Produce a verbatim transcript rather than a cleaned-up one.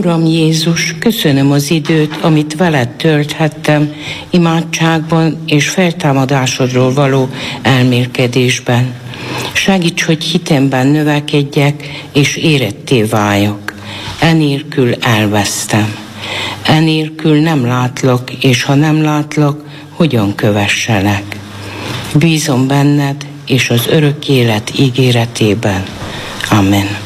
Uram Jézus, köszönöm az időt, amit veled tölthettem, imádságban és feltámadásodról való elmélkedésben. Segíts, hogy hitemben növekedjek és éretté váljak. Enélkül elvesztem. Enélkül nem látlak, és ha nem látlak, hogyan kövesselek? Bízom benned és az örök élet ígéretében. Amen.